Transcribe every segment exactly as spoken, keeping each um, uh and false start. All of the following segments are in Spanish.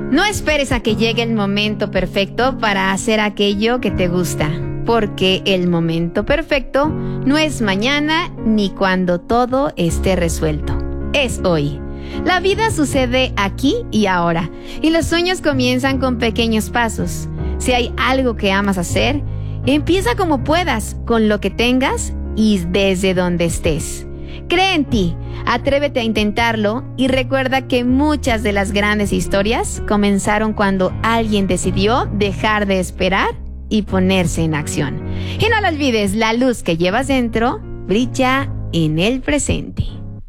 No esperes a que llegue el momento perfecto para hacer aquello que te gusta, porque el momento perfecto no es mañana ni cuando todo esté resuelto. Es hoy. La vida sucede aquí y ahora, y los sueños comienzan con pequeños pasos. Si hay algo que amas hacer, empieza como puedas, con lo que tengas y desde donde estés. Cree en ti, atrévete a intentarlo y recuerda que muchas de las grandes historias comenzaron cuando alguien decidió dejar de esperar y ponerse en acción. Y no lo olvides, la luz que llevas dentro brilla en el presente.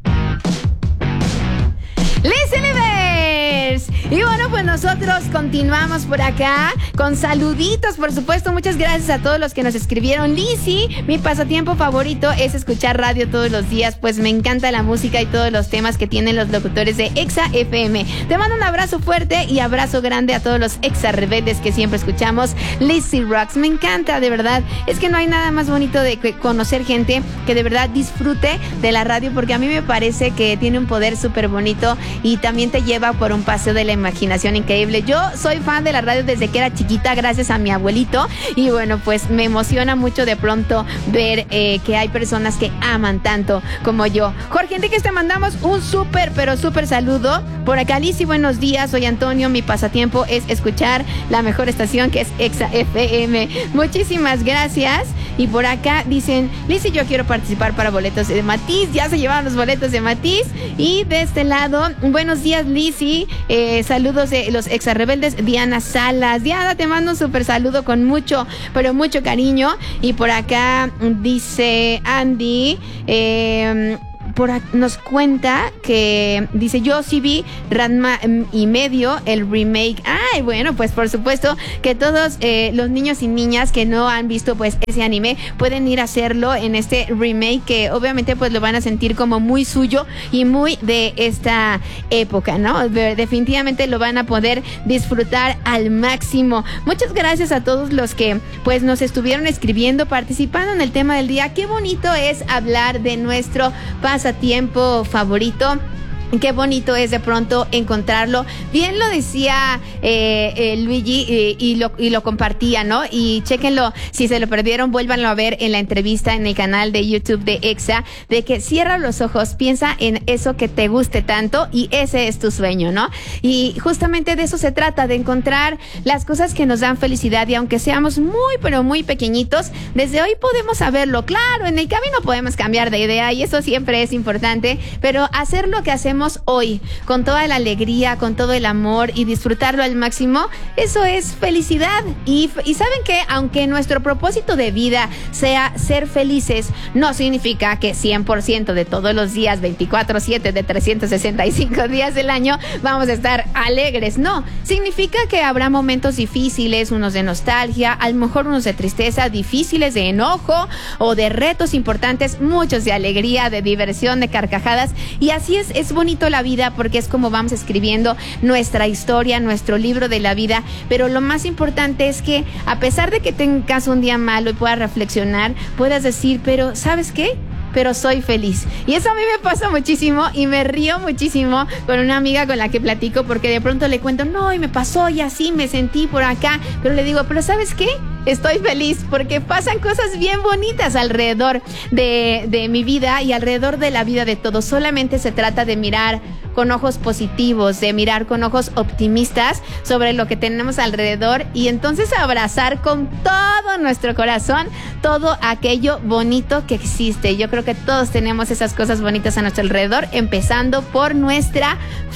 ¡Listen, Livers! Y bueno, pues nosotros continuamos por acá con saluditos, por supuesto. Muchas gracias a todos los que nos escribieron. Lizzy, mi pasatiempo favorito es escuchar radio todos los días, pues me encanta la música y todos los temas que tienen los locutores de Exa F M. Te mando un abrazo fuerte y abrazo grande a todos los Exa rebeldes que siempre escuchamos. Lizzy Rocks, me encanta, de verdad. Es que no hay nada más bonito de conocer gente que de verdad disfrute de la radio, porque a mí me parece que tiene un poder súper bonito y también te lleva por un paseo de la imaginación increíble. Yo soy fan de la radio desde que era chiquita, gracias a mi abuelito, y bueno, pues me emociona mucho de pronto ver eh, que hay personas que aman tanto como yo. Jorge Enriquez, te mandamos un súper, pero súper saludo. Por acá, Lizzy, buenos días, soy Antonio, mi pasatiempo es escuchar la mejor estación que es Exa F M. Muchísimas gracias. Y por acá dicen, Lizzy, yo quiero participar para boletos de Matiz. Ya se llevaron los boletos de Matiz. Y de este lado, buenos días, Lizzy. Eh, saludos de los Exa Rebeldes, Diana Salas. Diana, te mando un súper saludo con mucho, pero mucho cariño. Y por acá dice Andy, eh... Por aquí nos cuenta que dice, yo sí vi Ranma y medio, el remake. Ay, bueno, pues por supuesto que todos eh, los niños y niñas que no han visto pues ese anime pueden ir a hacerlo en este remake, que obviamente pues lo van a sentir como muy suyo y muy de esta época, ¿no? Definitivamente lo van a poder disfrutar al máximo. Muchas gracias a todos los que pues nos estuvieron escribiendo, participando en el tema del día. Qué bonito es hablar de nuestro pasatiempo favorito. Qué bonito es de pronto encontrarlo. Bien lo decía eh, eh, Luigi eh, y, lo, y lo compartía, ¿no? Y chéquenlo, si se lo perdieron, vuélvanlo a ver en la entrevista en el canal de YouTube de Exa, de que cierra los ojos, piensa en eso que te guste tanto y ese es tu sueño, ¿no? Y justamente de eso se trata, de encontrar las cosas que nos dan felicidad, y aunque seamos muy, pero muy pequeñitos, desde hoy podemos saberlo. Claro, en el camino podemos cambiar de idea y eso siempre es importante, pero hacer lo que hacemos hoy con toda la alegría, con todo el amor y disfrutarlo al máximo, eso es felicidad. Y, y saben que aunque nuestro propósito de vida sea ser felices, no significa que cien por ciento de todos los días, veinticuatro siete de trescientos sesenta y cinco días del año, vamos a estar alegres. No, significa que habrá momentos difíciles, unos de nostalgia, a lo mejor unos de tristeza, difíciles, de enojo o de retos importantes, muchos de alegría, de diversión, de carcajadas. Y así es, es bonito la vida, porque es como vamos escribiendo nuestra historia, nuestro libro de la vida. Pero lo más importante es que a pesar de que tengas un día malo y puedas reflexionar, puedas decir, pero ¿sabes qué? Pero soy feliz. Y eso a mí me pasa muchísimo y me río muchísimo con una amiga con la que platico, porque de pronto le cuento, no, y me pasó y así me sentí por acá, pero le digo, pero ¿sabes qué? Estoy feliz porque pasan cosas bien bonitas alrededor de, de mi vida y alrededor de la vida de todos. Solamente se trata de mirar con ojos positivos, de mirar con ojos optimistas sobre lo que tenemos alrededor, y entonces abrazar con todo nuestro corazón todo aquello bonito que existe. Yo creo que todos tenemos esas cosas bonitas a nuestro alrededor, empezando por nuestra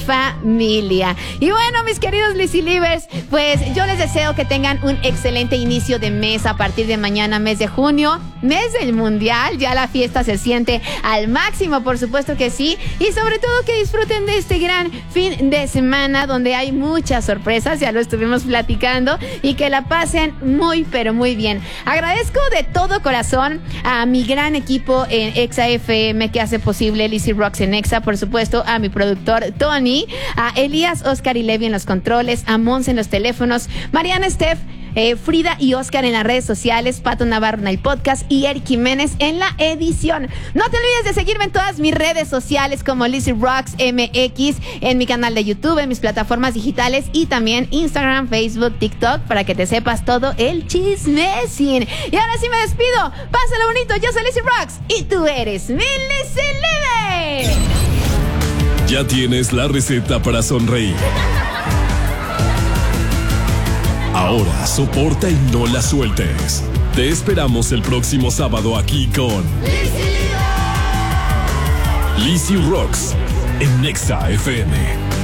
familia. Y bueno, mis queridos Lizzy Livers, pues yo les deseo que tengan un excelente inicio de mes a partir de mañana, mes de junio, mes del mundial. Ya la fiesta se siente al máximo, por supuesto que sí, y sobre todo que disfruten de este gran fin de semana donde hay muchas sorpresas, ya lo estuvimos platicando, y que la pasen muy pero muy bien. Agradezco de todo corazón a mi gran equipo en Exa F M que hace posible Lizzy Rocks en Exa, por supuesto a mi productor Tony, a Elías, Oscar y Levi en los controles, a Mons en los teléfonos, Mariana Steph eh, Frida y Oscar en las redes sociales, Pato Navarro en el podcast y Eric Jiménez en la edición. No te olvides de seguirme en todas mis redes sociales como Lizzy Rocks M X, en mi canal de YouTube, en mis plataformas digitales y también Instagram, Facebook, TikTok, para que te sepas todo el chismecín. Y ahora sí me despido. Pásalo bonito, yo soy Lizzy Rocks y tú eres mi Lizzy Live. Ya tienes la receta para sonreír. Ahora soporta y no la sueltes. Te esperamos el próximo sábado aquí con Lizzy Rocks en Nexa F M.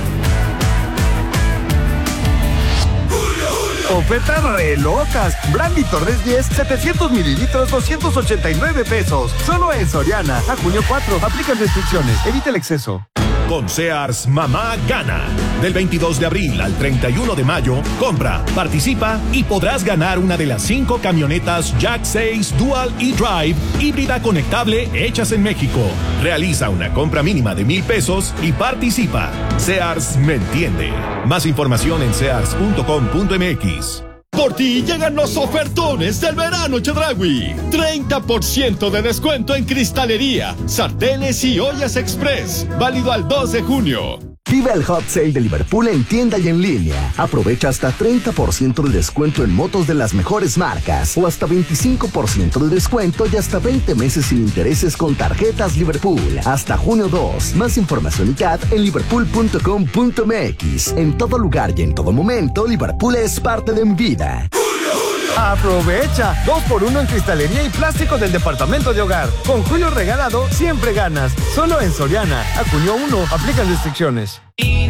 Ofertas re locas. Brandy Torres diez, setecientos mililitros, doscientos ochenta y nueve pesos. Solo en Soriana. A junio cuatro. Aplican restricciones. Evita el exceso. Con Sears, mamá gana. Del veintidós de abril al treinta y uno de mayo, compra, participa y podrás ganar una de las cinco camionetas Jack seis Dual e-Drive híbrida conectable hechas en México. Realiza una compra mínima de mil pesos y participa. Sears me entiende. Más información en sears punto com punto m x. Por ti llegan los ofertones del verano Chedraui. treinta por ciento de descuento en cristalería, sartenes y ollas express. Válido al dos de junio. Vive el Hot Sale de Liverpool en tienda y en línea. Aprovecha hasta treinta por ciento de descuento en motos de las mejores marcas o hasta veinticinco por ciento de descuento y hasta veinte meses sin intereses con tarjetas Liverpool. Hasta junio dos. Más información y C A D en liverpool punto com punto m x. En todo lugar y en todo momento, Liverpool es parte de mi vida. Aprovecha, dos por uno en cristalería y plástico del departamento de hogar. Con Julio regalado, siempre ganas. Solo en Soriana. A junio uno, aplican restricciones.